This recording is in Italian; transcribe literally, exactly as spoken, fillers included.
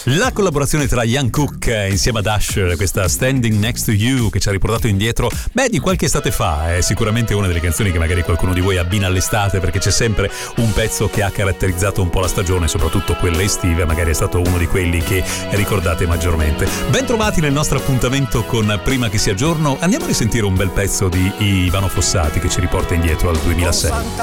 La collaborazione tra Ian Cook insieme ad Usher, questa Standing Next to You, che ci ha riportato indietro, beh, di qualche estate fa. È sicuramente una delle canzoni che magari qualcuno di voi abbina all'estate, perché c'è sempre un pezzo che ha caratterizzato un po' la stagione, soprattutto quelle estive. Magari è stato uno di quelli che ricordate maggiormente. Ben trovati nel nostro appuntamento con Prima che sia giorno. Andiamo a risentire un bel pezzo di Ivano Fossati che ci riporta indietro al duemilasei.